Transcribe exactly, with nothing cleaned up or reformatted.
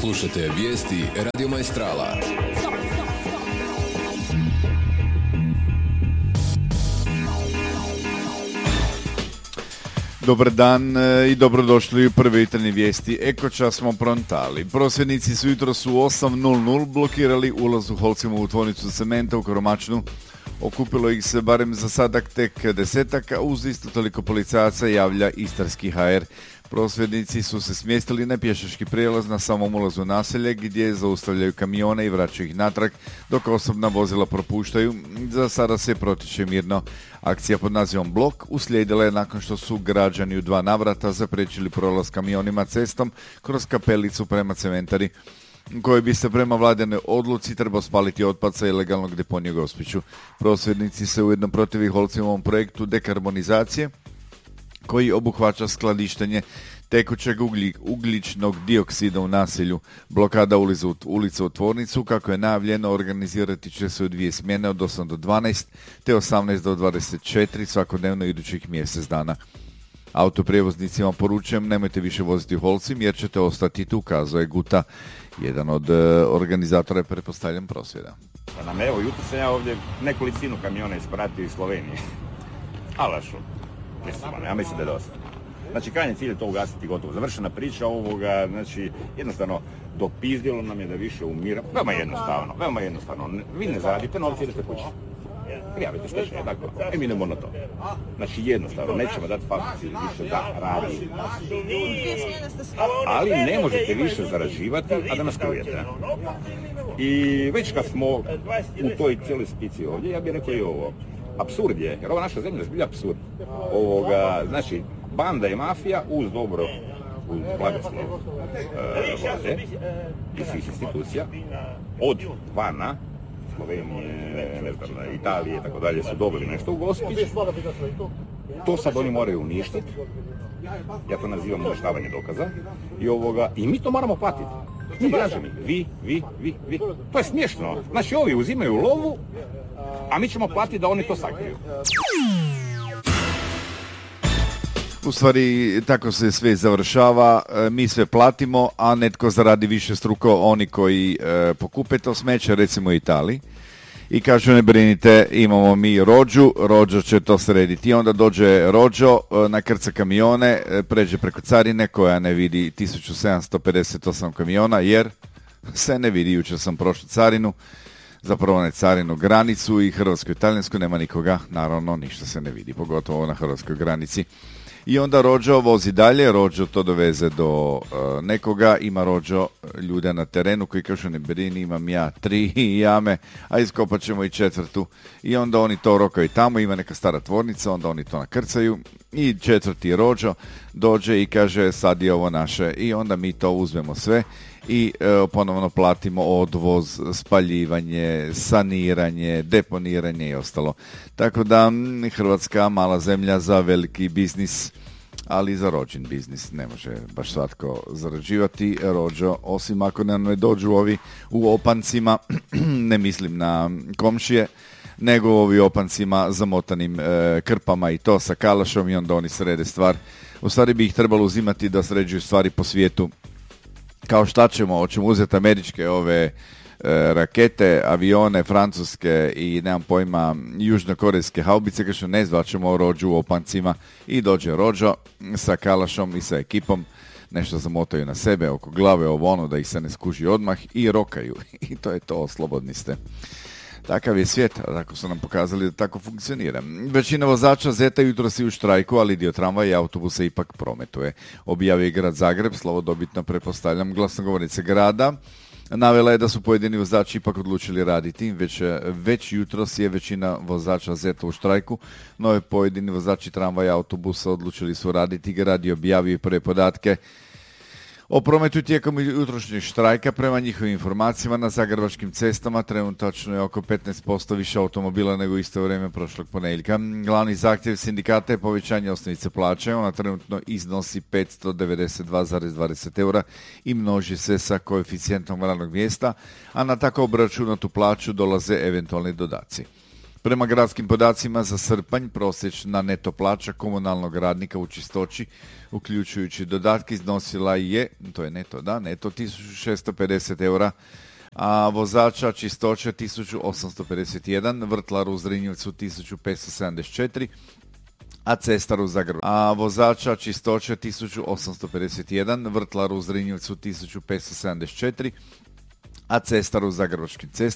Slušajte vijesti Radio Maestrala. Dobar dan i dobrodošli u prve jutarnje vijesti. Ekočas smo prontali. Prosvjednici su jutros u osam blokirali ulaz u Holcimovu tvornicu cementa u Koromačnu. Okupilo ih se barem za sadak tek desetak, a uz isto toliko policajaca, javlja Istarski ha er. Prosvjednici su se smjestili na pješački prijelaz na samom ulazu u naselje, gdje zaustavljaju kamione i vraćaju ih natrag, dok osobna vozila propuštaju. Za sada se protiče mirno. Akcija pod nazivom Blok uslijedila je nakon što su građani u dva navrata zapriječili prolaz kamionima cestom kroz kapelicu prema cementari, koji bi se prema vladanoj odluci trebao spaliti otpad sa ilegalnog deponija Gospiću. Prosvjednici se ujedno protivi Holcimovom projektu dekarbonizacije, koji obuhvaća skladištenje tekućeg ugljik, ugljičnog dioksida u naselju. Blokada ulica u, ulica u tvornicu, kako je najavljeno, organizirati će se u dvije smjene od osam do dvanaest te osamnaest do dvadeset četiri svakodnevno idućih mjesec dana. Autoprijevoznicima poručujem, nemojte više voziti u Holcim jer ćete ostati tu, kazuje Guta, jedan od uh, organizatora je pretpostavljen prosvjeda. Pa nam evo, jutro sam ja ovdje nekolicinu kamiona ispratio iz Slovenije. Alašu. Mislim, ja mislim da je dosta. Znači, krajnji cilj je to ugasiti gotovo. Završena priča ovoga, znači, jednostavno, dopizdilo nam je da više umira. Veoma jednostavno, veoma jednostavno. Vi ne zaradite, novci idete kući. Prijavite stečaj, tako? E, mi idemo na to. Znači, jednostavno, nećemo dati fabrici više da radi. Ali ne možete više zarađivati, a da nas krujete. I već kad smo u toj cijeloj spici ovdje, ja bih rekao i ovo. Apsurd je, jer ova naša zemlja je zbilja apsurd. Ovoga, znači, banda i mafija uz dobro, uz blagoslov e, vlade i svih institucija, od vana, Slovenije, ne znam, Italije i tako dalje, su dobili nešto u Gospić. To sad oni moraju uništiti. Ja to nazivam uništavanje dokaza. I, ovoga, i mi to moramo platiti. Mi građani, vi, vi, vi, vi. To je smiješno. Znači, ovi uzimaju lovu, a mi ćemo platiti da oni to sakriju. U stvari, tako se sve završava, mi sve platimo, a netko zaradi više struko, oni koji e, pokupe to smeće, recimo u Italiji, i kažu ne brinite, imamo mi Rođu, Rođo će to srediti. I onda dođe Rođo, nakrca kamione, pređe preko carine koja ne vidi tisuću sedamsto pedeset osam kamiona, jer se ne vidi, jučer sam prošao carinu, zapravo ne carinu, granicu, i hrvatsko-italijansku nema nikoga, naravno ništa se ne vidi, pogotovo na hrvatskoj granici. I onda Rođo vozi dalje, Rođo to doveze do uh, nekoga, ima Rođo ljude na terenu koji kažu ne brini, imam ja tri jame, a iskopat ćemo i četvrtu. I onda oni to rokaju tamo, ima neka stara tvornica, onda oni to nakrcaju i četvrti Rođo dođe i kaže sad je ovo naše, i onda mi to uzmemo sve i e, ponovno platimo odvoz, spaljivanje, saniranje, deponiranje i ostalo. Tako da Hrvatska mala zemlja za veliki biznis, ali za Rođin biznis ne može baš svatko zarađivati. Rođo, osim ako nam ne dođu ovi u opancima, ne mislim na komšije, nego ovi opancima zamotanim e, krpama i to sa kalašom, i onda oni srede stvar. U stvari bi ih trebalo uzimati da sređuju stvari po svijetu. Kao šta ćemo, hoćemo uzeti američke ove e, rakete, avione, francuske i nemam pojma južnokorejske haubice, kažu ne zvaćemo Rođu u opancima, i dođe Rođo sa kalašom i sa ekipom, nešto zamotaju na sebe, oko glave, ovo ono, da ih se ne skuži odmah, i rokaju. I to je to, slobodni ste. Takav je svijet, tako su nam pokazali da tako funkcionira. Većina vozača Zeta jutros je u štrajku, ali dio tramvaja i autobusa ipak prometuje. Objavio je grad Zagreb, slavodobitno pretpostavljam glasnogovornice grada. Navela je da su pojedini vozači ipak odlučili raditi, već, već jutros je većina vozača Zeta u štrajku, no pojedini vozači tramvaja i autobusa odlučili su raditi. Grad je objavio prve podatke o prometu tijekom jutrošnjeg štrajka. Prema njihovim informacijama na zagrebačkim cestama trenutačno je oko petnaest posto više automobila nego isto vrijeme prošlog ponedjeljka. Glavni zahtjev sindikata je povećanje osnovice plaće, ona trenutno iznosi petsto devedeset dva zarez dvadeset eura i množi se sa koeficijentom radnog mjesta, a na tako obračunatu plaću dolaze eventualni dodaci. Prema gradskim podacima za srpanj prosječna neto plaća komunalnog radnika u čistoći, uključujući dodatke, iznosila je, to je neto, da, neto tisuću šesto pedeset eura, a vozača čistoće tisuću osamsto pedeset jedan, vrtlar u Zrinjevcu tisuću petsto sedamdeset četiri, a cestar u Zagrebu. A vozača čistoće tisuću osamsto pedeset jedan, vrtlar u Zrinjevcu tisuću petsto sedamdeset četiri, a cestar u Zagrebačkim cestama